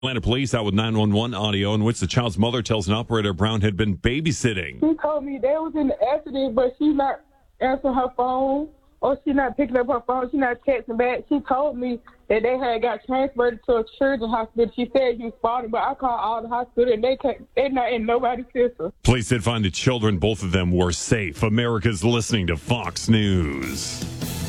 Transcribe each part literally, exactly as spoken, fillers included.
Atlanta police out with nine one one audio in which the child's mother tells an operator Brown had been babysitting. She told me they was in the accident, but she's not answering her phone, or she's not picking up her phone. She's not texting back. She told me that they had got transferred to a children's hospital. She said he was falling, but I called all the hospital, and they can't, they're not in nobody's system. Police did find the children. Both of them were safe. America's listening to Fox News.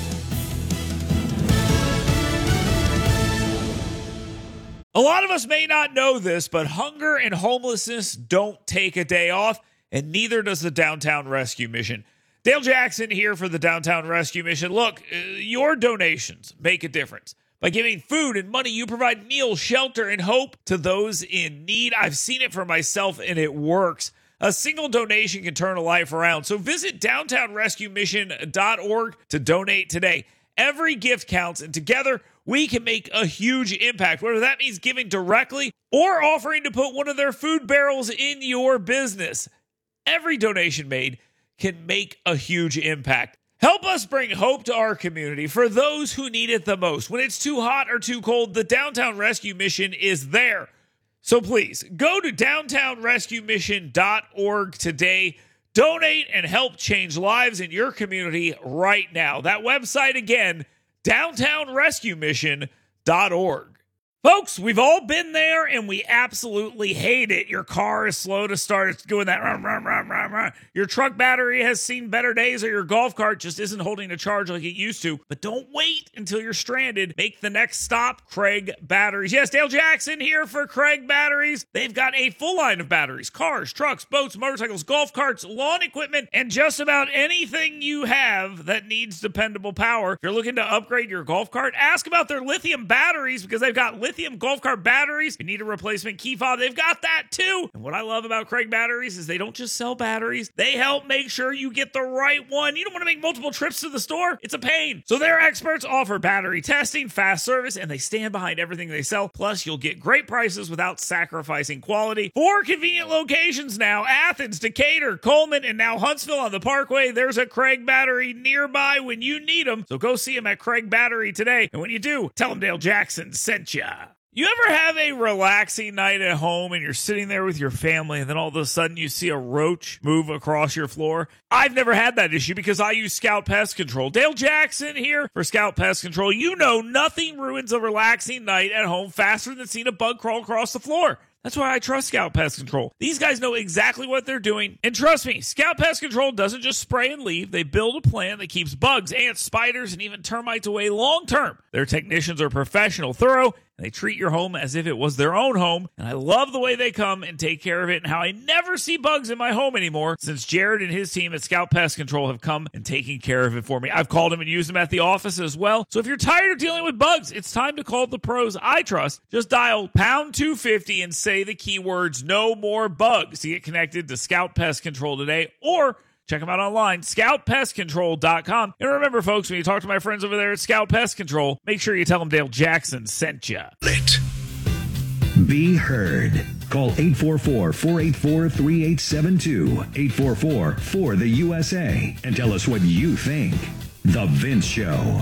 A lot of us may not know this, but hunger and homelessness don't take a day off, and neither does the Downtown Rescue Mission. Dale Jackson here for the Downtown Rescue Mission. Look, uh, your donations make a difference. By giving food and money, you provide meals, shelter, and hope to those in need. I've seen it for myself, and it works. A single donation can turn a life around. So visit downtown rescue mission dot org to donate today. Every gift counts, and together we can make a huge impact, whether that means giving directly or offering to put one of their food barrels in your business. Every donation made can make a huge impact. Help us bring hope to our community for those who need it the most. When it's too hot or too cold, the Downtown Rescue Mission is there. So please, go to downtown rescue mission dot org today. Donate and help change lives in your community right now. That website again, downtown rescue mission dot org. Folks, we've all been there, and we absolutely hate it. Your car is slow to start. It's doing that. Rah, rah, rah, rah, rah. Your truck battery has seen better days, or your golf cart just isn't holding a charge like it used to. But don't wait until you're stranded. Make the next stop, Craig Batteries. Yes, Dale Jackson here for Craig Batteries. They've got a full line of batteries, cars, trucks, boats, motorcycles, golf carts, lawn equipment, and just about anything you have that needs dependable power. If you're looking to upgrade your golf cart, ask about their lithium batteries, because they've got lithium Lithium golf cart batteries. If you need a replacement key fob, they've got that too. And what I love about Craig Batteries is they don't just sell batteries. They help make sure you get the right one. You don't want to make multiple trips to the store. It's a pain. So their experts offer battery testing, fast service, and they stand behind everything they sell. Plus, you'll get great prices without sacrificing quality. Four convenient locations now: Athens, Decatur, Coleman, and now Huntsville on the Parkway. There's a Craig Battery nearby when you need them. So go see them at Craig Battery today. And when you do, tell them Dale Jackson sent ya. You ever have a relaxing night at home and you're sitting there with your family and then all of a sudden you see a roach move across your floor? I've never had that issue because I use Scout Pest Control. Dale Jackson here for Scout Pest Control. You know nothing ruins a relaxing night at home faster than seeing a bug crawl across the floor. That's why I trust Scout Pest Control. These guys know exactly what they're doing. And trust me, Scout Pest Control doesn't just spray and leave. They build a plan that keeps bugs, ants, spiders, and even termites away long term. Their technicians are professional, thorough, and they treat your home as if it was their own home. And I love the way they come and take care of it, and how I never see bugs in my home anymore since Jared and his team at Scout Pest Control have come and taken care of it for me. I've called them and used them at the office as well. So if you're tired of dealing with bugs, it's time to call the pros I trust. Just dial pound two fifty and say the keywords "no more bugs" to get connected to Scout Pest Control today, or check them out online, scout pest control dot com. And remember, folks, when you talk to my friends over there at Scout Pest Control, make sure you tell them Dale Jackson sent you. Lit. Be heard. Call eight four four, four eight four, three eight seven two, eight four four, four the U S A, and tell us what you think. The Vince Show.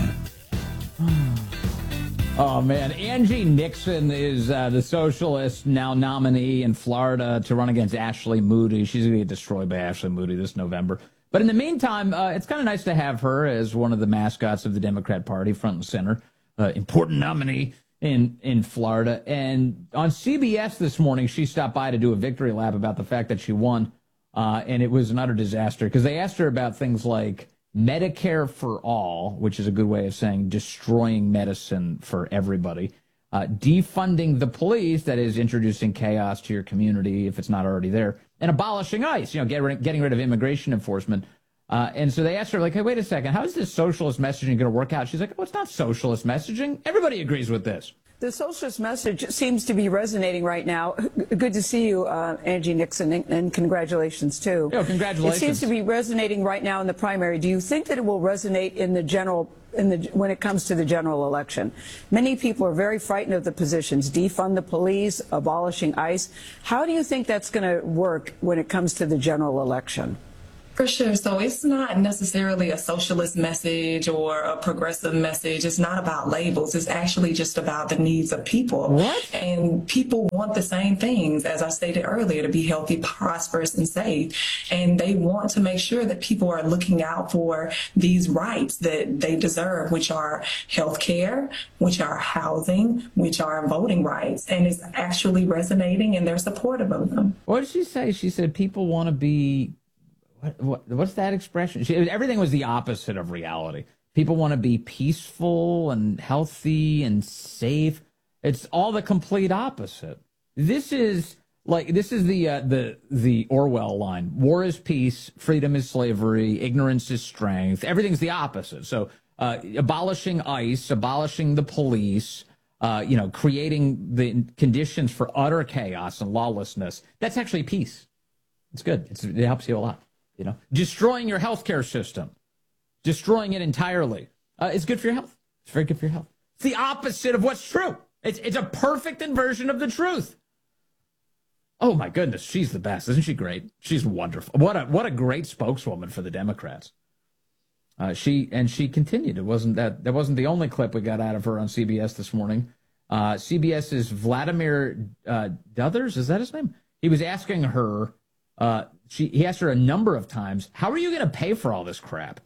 Oh, man. Angie Nixon is uh, the socialist now nominee in Florida to run against Ashley Moody. She's going to get destroyed by Ashley Moody this November. But in the meantime, uh, it's kind of nice to have her as one of the mascots of the Democrat Party, front and center. Uh, important nominee in, in Florida. And on C B S this morning, she stopped by to do a victory lap about the fact that she won. Uh, and it was an utter disaster because they asked her about things like Medicare for all, which is a good way of saying destroying medicine for everybody, uh, defunding the police, that is introducing chaos to your community if it's not already there, and abolishing ICE, you know, get rid, getting rid of immigration enforcement. Uh, and so they asked her, like, hey, wait a second, how is this socialist messaging going to work out? She's like, oh, it's not socialist messaging. Everybody agrees with this. The socialist message seems to be resonating right now. Good to see you, uh, Angie Nixon, and, and congratulations, too. Oh, congratulations. It seems to be resonating right now in the primary. Do you think that it will resonate in the general, in the, when it comes to the general election? Many people are very frightened of the positions, defund the police, abolishing ICE. How do you think that's going to work when it comes to the general election? For sure. So it's not necessarily a socialist message or a progressive message. It's not about labels. It's actually just about the needs of people. What? And people want the same things, as I stated earlier, to be healthy, prosperous, and safe. And they want to make sure that people are looking out for these rights that they deserve, which are health care, which are housing, which are voting rights. And it's actually resonating, and they're supportive of them. What did she say? She said people want to be... What, what, what's that expression? She, everything was the opposite of reality. People want to be peaceful and healthy and safe. It's all the complete opposite. This is like this is the uh, the the Orwell line: war is peace, freedom is slavery, ignorance is strength. Everything's the opposite. So uh, abolishing ICE, abolishing the police, uh, you know, creating the conditions for utter chaos and lawlessness. That's actually peace. It's good. It's, it helps you a lot. You know, destroying your healthcare system, destroying it entirely, uh, is good for your health. It's very good for your health. It's the opposite of what's true. It's it's a perfect inversion of the truth. Oh my goodness, she's the best, isn't she? Great. She's wonderful. What a what a great spokeswoman for the Democrats. Uh, she and she continued. It wasn't that that wasn't the only clip we got out of her on C B S this morning. Uh, CBS's Vladimir uh, Duthers, is that his name? He was asking her. Uh, she, he asked her a number of times, how are you going to pay for all this crap?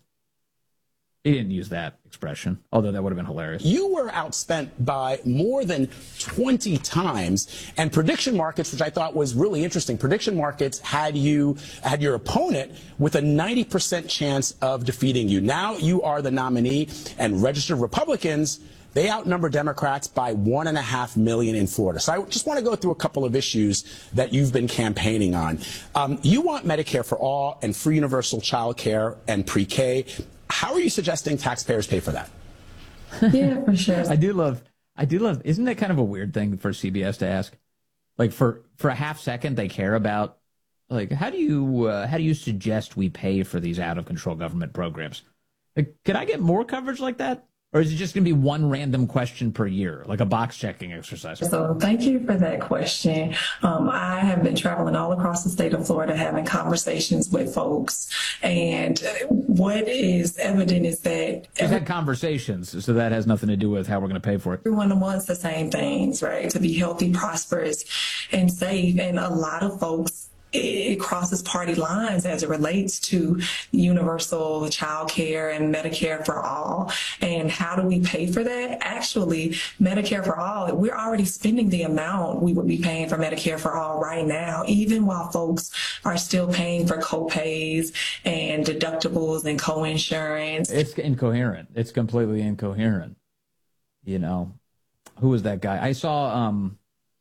He didn't use that expression, although that would have been hilarious. You were outspent by more than twenty times, and prediction markets, which I thought was really interesting, prediction markets had you had your opponent with a ninety percent chance of defeating you. Now you are the nominee, and registered Republicans, they outnumber Democrats by one and a half million in Florida. So I just want to go through a couple of issues that you've been campaigning on. Um, you want Medicare for all and free universal child care and pre-K. How are you suggesting taxpayers pay for that? Yeah, for sure. I do love, I do love, isn't that kind of a weird thing for C B S to ask? Like for, for a half second, they care about, like, how do you, uh, how do you suggest we pay for these out of control government programs? Like, could I get more coverage like that? Or is it just going to be one random question per year, like a box checking exercise? So thank you for that question. Um, I have been traveling all across the state of Florida, having conversations with folks. And what is evident is that We've had conversations, so that has nothing to do with how we're going to pay for it. Everyone wants the same things, right? To be healthy, prosperous, and safe. And a lot of folks, it crosses party lines as it relates to universal child care and Medicare for all. And how do we pay for that? Actually, Medicare for all, we're already spending the amount we would be paying for Medicare for all right now, even while folks are still paying for co-pays and deductibles and co-insurance. It's incoherent. It's completely incoherent. You know, who was that guy? I saw um,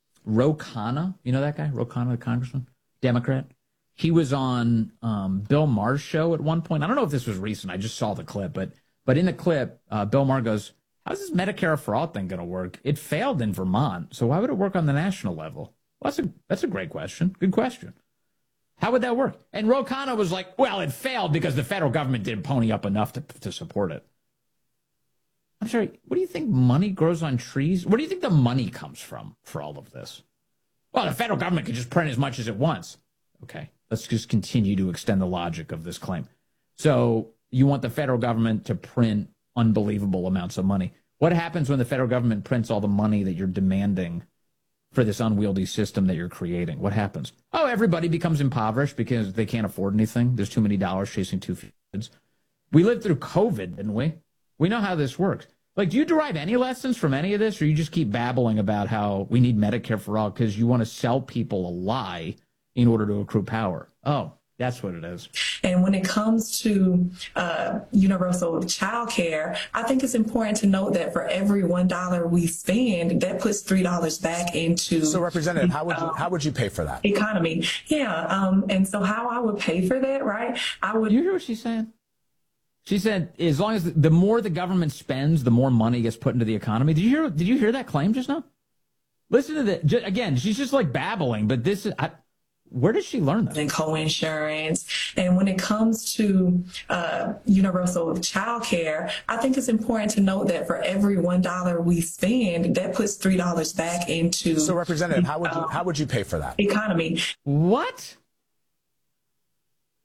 Ro Khanna. You know that guy? Ro Khanna, the congressman? Democrat. He was on um, Bill Maher's show at one point. I don't know if this was recent. I just saw the clip, but but in the clip, uh, Bill Maher goes, "How's this Medicare for all thing going to work? It failed in Vermont, so why would it work on the national level?" Well, that's a that's a great question. Good question. How would that work? And Ro Khanna was like, "Well, it failed because the federal government didn't pony up enough to to support it." I'm sorry. What do you think money grows on trees? Where do you think the money comes from for all of this? Well, the federal government can just print as much as it wants. Okay, let's just continue to extend the logic of this claim. So you want the federal government to print unbelievable amounts of money. What happens when the federal government prints all the money that you're demanding for this unwieldy system that you're creating? What happens? Oh, everybody becomes impoverished because they can't afford anything. There's too many dollars chasing two kids. We lived through COVID, didn't we? We know how this works. Like, do you derive any lessons from any of this, or you just keep babbling about how we need Medicare for all because you want to sell people a lie in order to accrue power? Oh, that's what it is. And when it comes to uh, universal child care, I think it's important to note that for every one dollar we spend, that puts three dollars back into. So, Representative, how would you how would you pay for that? Economy, yeah. Um, and so, how I would pay for that, right? I would. You hear what she's saying? She said, as long as the, the more the government spends, the more money gets put into the economy. Did you hear? Did you hear that claim just now? Listen to that again. She's just like babbling, but this is. I, where did she learn that? And co-insurance. And when it comes to uh, universal child care, I think it's important to note that for every one dollar we spend, that puts three dollars back into. So, Representative, how would you how would you pay for that? Economy. What? The,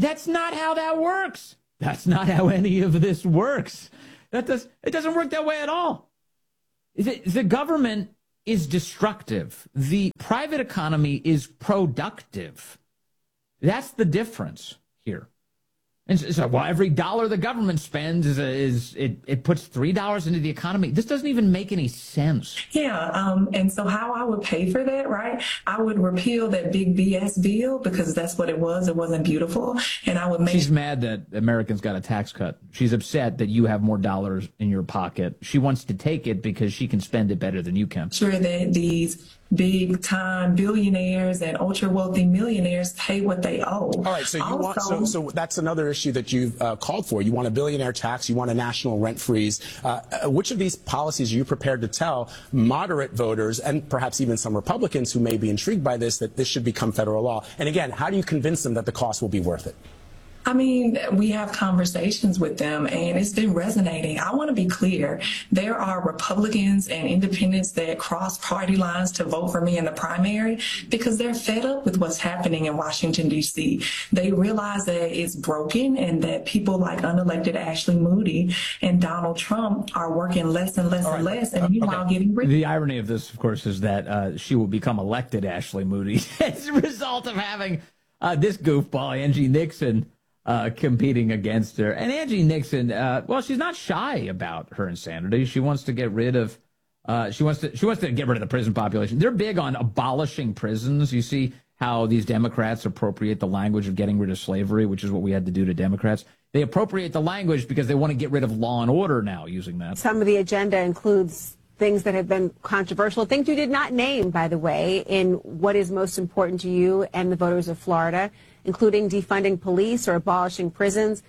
That's not how that works. That's not how any of this works. That does, it doesn't work that way at all. The, the government is destructive. The private economy is productive. That's the difference here. And so, well, every dollar the government spends is, a, is it, it puts three dollars into the economy. This doesn't even make any sense. Yeah, um, and so how I would pay for that, right? I would repeal that big B S bill because that's what it was. It wasn't beautiful. And I would make... She's mad that Americans got a tax cut. She's upset that you have more dollars in your pocket. She wants to take it because she can spend it better than you can. Sure that these big-time billionaires and ultra-wealthy millionaires pay what they owe. All right, so you also, want so, so that's another issue that you've uh, called for. You want a billionaire tax. You want a national rent freeze. Uh, which of these policies are you prepared to tell moderate voters and perhaps even some Republicans who may be intrigued by this that this should become federal law? And again, how do you convince them that the cost will be worth it? I mean, we have conversations with them, and it's been resonating. I want to be clear. There are Republicans and independents that cross party lines to vote for me in the primary because they're fed up with what's happening in Washington, D C They realize that it's broken and that people like unelected Ashley Moody and Donald Trump are working less and less right. and less, and meanwhile okay. getting rid. The irony of this, of course, is that uh, she will become elected Ashley Moody as a result of having uh, this goofball, Angie Nixon, Uh, competing against her. And Angie Nixon, uh, well, she's not shy about her insanity. She wants to get rid of, uh, she wants to, she wants to get rid of the prison population. They're big on abolishing prisons. You see how these Democrats appropriate the language of getting rid of slavery, which is what we had to do to Democrats. They appropriate the language because they want to get rid of law and order now using that. Some of the agenda includes things that have been controversial, things you did not name, by the way, in what is most important to you and the voters of Florida, including defunding police or abolishing prisons.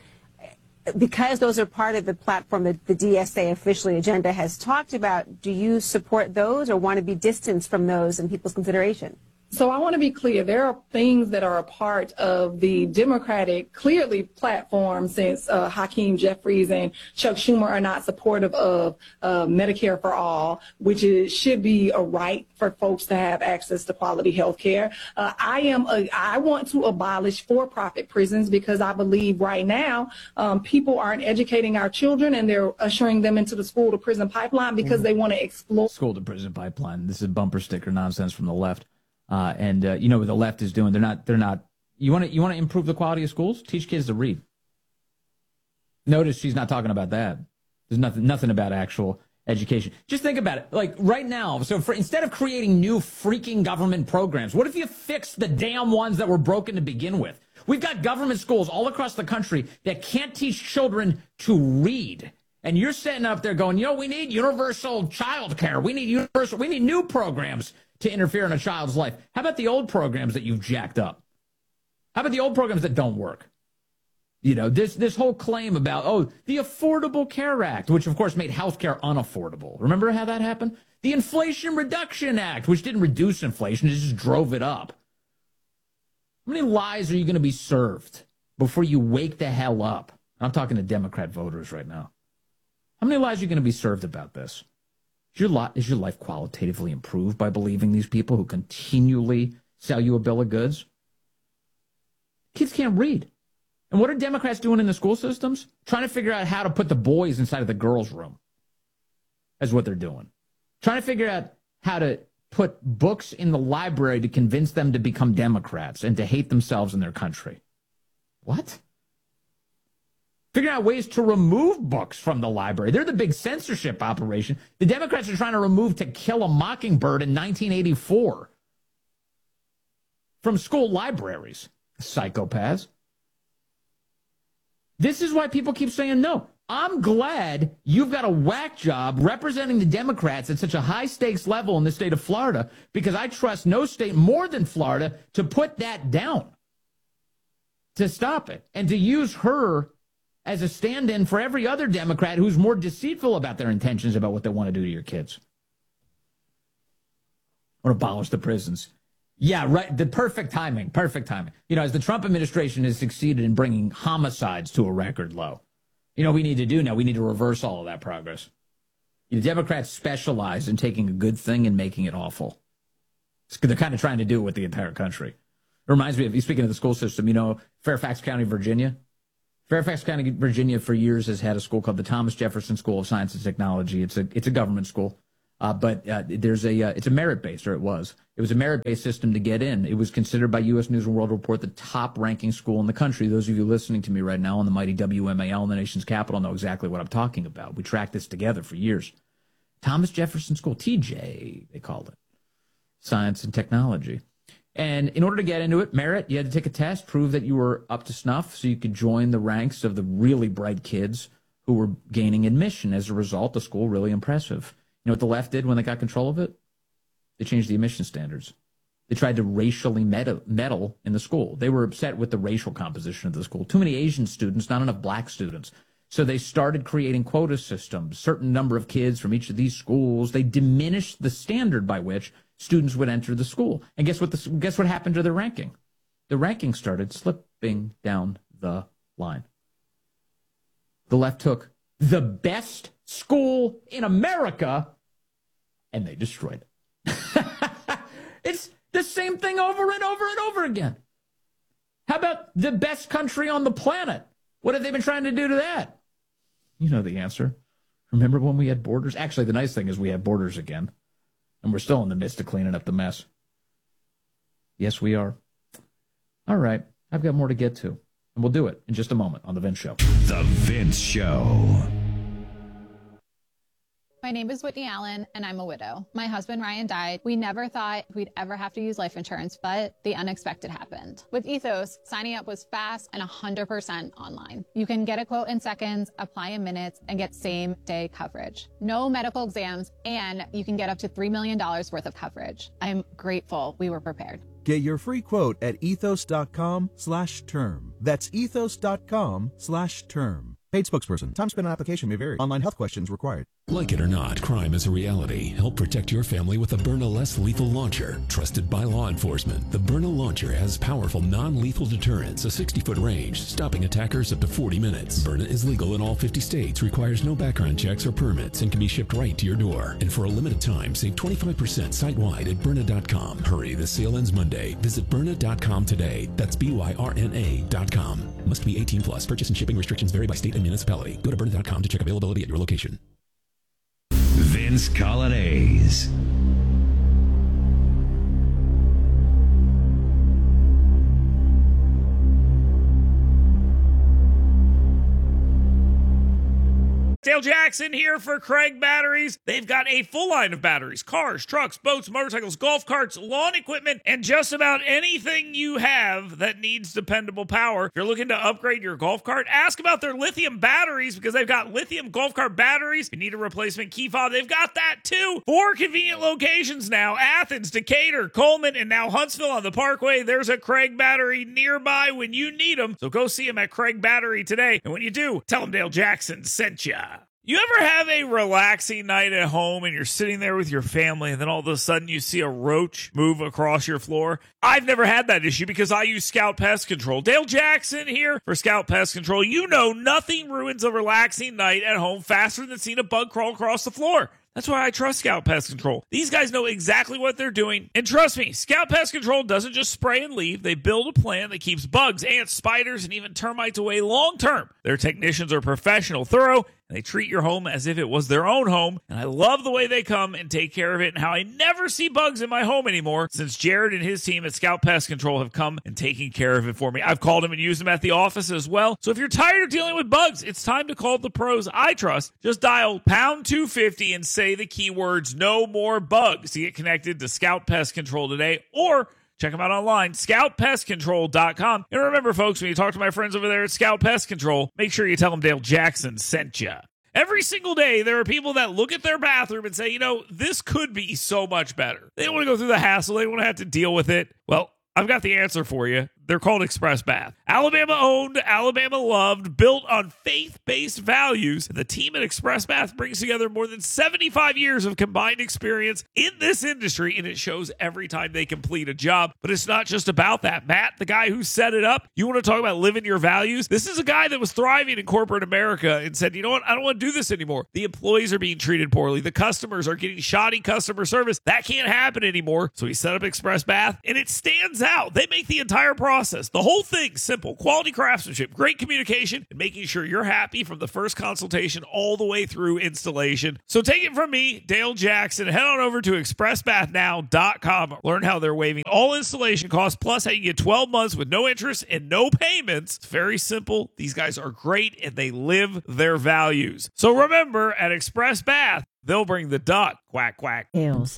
Because those are part of the platform that the D S A officially agenda has talked about, do you support those or want to be distanced from those in people's consideration? So I want to be clear. There are things that are a part of the Democratic, clearly, platform since uh, Hakeem Jeffries and Chuck Schumer are not supportive of uh, Medicare for all, which is, should be a right for folks to have access to quality health care. Uh, I am a, I want to abolish for-profit prisons because I believe right now um, people aren't educating our children and they're ushering them into the school-to-prison pipeline because mm-hmm. they want to explore. School-to-prison pipeline. This is bumper sticker nonsense from the left. Uh, and uh, you know what the left is doing? They're not. They're not. You want to. You want to improve the quality of schools? Teach kids to read. Notice she's not talking about that. There's nothing. Nothing about actual education. Just think about it. Like right now. So for, instead of creating new freaking government programs, what if you fix the damn ones that were broken to begin with? We've got government schools all across the country that can't teach children to read. And you're sitting up there going, you know, we need universal child care. We need universal. We need new programs to interfere in a child's life. How about the old programs that you've jacked up? How about the old programs that don't work? You know, this this whole claim about, oh, the Affordable Care Act, which, of course, made health care unaffordable. Remember how that happened? The Inflation Reduction Act, which didn't reduce inflation, it just drove it up. How many lies are you going to be served before you wake the hell up? I'm talking to Democrat voters right now. How many lies are you going to be served about this? Is your, li- is your life qualitatively improved by believing these people who continually sell you a bill of goods? Kids can't read. And what are Democrats doing in the school systems? Trying to figure out how to put the boys inside of the girls' room. That's what they're doing. Trying to figure out how to put books in the library to convince them to become Democrats and to hate themselves and their country. What? Figuring out ways to remove books from the library. They're the big censorship operation. The Democrats are trying to remove To Kill a Mockingbird in nineteen eighty-four from school libraries. Psychopaths. This is why people keep saying no. I'm glad you've got a whack job representing the Democrats at such a high-stakes level in the state of Florida, because I trust no state more than Florida to put that down, to stop it, and to use her as a stand-in for every other Democrat who's more deceitful about their intentions about what they want to do to your kids. Or abolish the prisons. Yeah, right. The perfect timing. Perfect timing. You know, as the Trump administration has succeeded in bringing homicides to a record low, you know what we need to do now? We need to reverse all of that progress. The Democrats specialize in taking a good thing and making it awful. They're kind of trying to do it with the entire country. It reminds me of, speaking of the school system, you know, Fairfax County, Virginia. Fairfax County, Virginia, for years has had a school called the Thomas Jefferson School of Science and Technology. It's a it's a government school, uh, but uh, there's a uh, it's a merit-based, or it was. It was a merit-based system to get in. It was considered by U S News and World Report the top-ranking school in the country. Those of you listening to me right now on the mighty W M A L in the nation's capital know exactly what I'm talking about. We tracked this together for years. Thomas Jefferson School, T J, they called it, Science and Technology. And in order to get into it, merit, you had to take a test, prove that you were up to snuff so you could join the ranks of the really bright kids who were gaining admission. As a result, the school really impressive. You know what the left did when they got control of it? They changed the admission standards. They tried to racially meddle, meddle in the school. They were upset with the racial composition of the school. Too many Asian students, not enough black students. So they started creating quota systems, certain number of kids from each of these schools. They diminished the standard by which students would enter the school. And guess what the, guess what happened to the ranking? The ranking started slipping down the line. The left took the best school in America and they destroyed it. It's the same thing over and over and over again. How about the best country on the planet? What have they been trying to do to that? You know the answer. Remember when we had borders? Actually, the nice thing is we have borders again. And we're still in the midst of cleaning up the mess. Yes, we are. All right. I've got more to get to. And we'll do it in just a moment on The Vince Show. The Vince Show. My name is Whitney Allen, and I'm a widow. My husband, Ryan, died. We never thought we'd ever have to use life insurance, but the unexpected happened. With Ethos, signing up was fast and one hundred percent online. You can get a quote in seconds, apply in minutes, and get same-day coverage. No medical exams, and you can get up to three million dollars worth of coverage. I'm grateful we were prepared. Get your free quote at ethos.com slash term. That's ethos.com slash term. Paid spokesperson. Time spent on application may vary. Online health questions required. Like it or not, crime is a reality. Help protect your family with the Byrna Less Lethal Launcher. Trusted by law enforcement, the Byrna Launcher has powerful non-lethal deterrence, a sixty-foot range, stopping attackers up to forty minutes. Byrna is legal in all fifty states, requires no background checks or permits, and can be shipped right to your door. And for a limited time, save twenty-five percent site-wide at Byrna dot com. Hurry, the sale ends Monday. Visit Byrna dot com today. That's B Y R N A dot com. Must be eighteen plus. Purchase and shipping restrictions vary by state and municipality. Go to Byrna dot com to check availability at your location. Vince Colonnese. Dale Jackson here for Craig Batteries. They've got a full line of batteries, cars, trucks, boats, motorcycles, golf carts, lawn equipment, and just about anything you have that needs dependable power. If you're looking to upgrade your golf cart, ask about their lithium batteries because they've got lithium golf cart batteries. If you need a replacement key fob, they've got that too. Four convenient locations now: Athens, Decatur, Coleman, and now Huntsville on the Parkway. There's a Craig Battery nearby when you need them. So go see them at Craig Battery today. And when you do, tell them Dale Jackson sent ya. You ever have a relaxing night at home and you're sitting there with your family and then all of a sudden you see a roach move across your floor? I've never had that issue because I use Scout Pest Control. Dale Jackson here for Scout Pest Control. You know nothing ruins a relaxing night at home faster than seeing a bug crawl across the floor. That's why I trust Scout Pest Control. These guys know exactly what they're doing. And trust me, Scout Pest Control doesn't just spray and leave. They build a plan that keeps bugs, ants, spiders, and even termites away long term. Their technicians are professional, thorough, and they treat your home as if it was their own home. And I love the way they come and take care of it and how I never see bugs in my home anymore since Jared and his team at Scout Pest Control have come and taken care of it for me. I've called them and used them at the office as well. So if you're tired of dealing with bugs, it's time to call the pros I trust. Just dial pound two fifty and say the keywords "no more bugs" to get connected to Scout Pest Control today, or check them out online, scout pest control dot com. And remember, folks, when you talk to my friends over there at Scout Pest Control, make sure you tell them Dale Jackson sent you. Every single day, there are people that look at their bathroom and say, you know, this could be so much better. They don't want to go through the hassle. They don't want to have to deal with it. Well, I've got the answer for you. They're called Express Bath. Alabama owned, Alabama loved, built on faith-based values. The team at Express Bath brings together more than seventy-five years of combined experience in this industry, and it shows every time they complete a job. But it's not just about that. Matt, the guy who set it up, you want to talk about living your values? This is a guy that was thriving in corporate America and said, you know what? I don't want to do this anymore. The employees are being treated poorly. The customers are getting shoddy customer service. That can't happen anymore. So he set up Express Bath, and it stands out. They make the entire process, the whole thing, simple. Quality craftsmanship, great communication, and making sure you're happy from the first consultation all the way through installation. So take it from me, Dale Jackson. Head on over to express bath now dot com. Learn how they're waiving all installation costs, plus how you get twelve months with no interest and no payments. It's very simple. These guys are great, and they live their values. So remember, at Express Bath, they'll bring the duck. Quack, quack. Eels.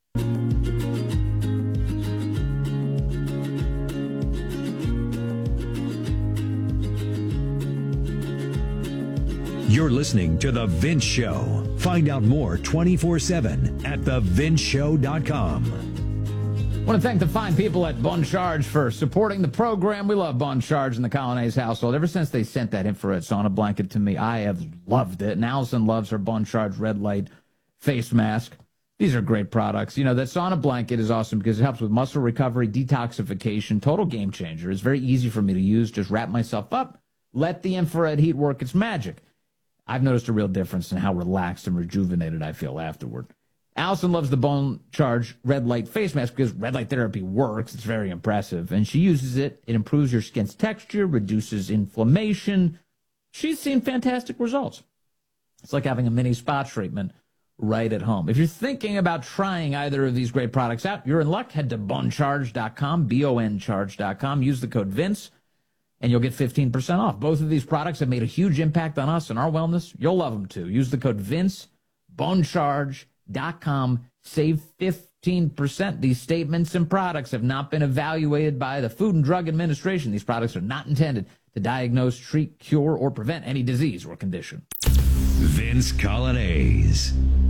You're listening to The Vince Show. Find out more twenty-four seven at the vince show dot com. I want to thank the fine people at Bon Charge for supporting the program. We love Bon Charge in the Colonnese household. Ever since they sent that infrared sauna blanket to me, I have loved it. And Allison loves her Bon Charge red light face mask. These are great products. You know, that sauna blanket is awesome because it helps with muscle recovery, detoxification, total game changer. It's very easy for me to use. Just wrap myself up, let the infrared heat work its magic. I've noticed a real difference in how relaxed and rejuvenated I feel afterward. Allison loves the Bon Charge red light face mask because red light therapy works. It's very impressive. And she uses it. It improves your skin's texture, reduces inflammation. She's seen fantastic results. It's like having a mini spa treatment right at home. If you're thinking about trying either of these great products out, you're in luck. Head to bon charge dot com, B O N charge dot com. Use the code Vince, and you'll get fifteen percent off. Both of these products have made a huge impact on us and our wellness. You'll love them, too. Use the code Vince, bon charge dot com. Save fifteen percent. These statements and products have not been evaluated by the Food and Drug Administration. These products are not intended to diagnose, treat, cure, or prevent any disease or condition. Vince Colonnese.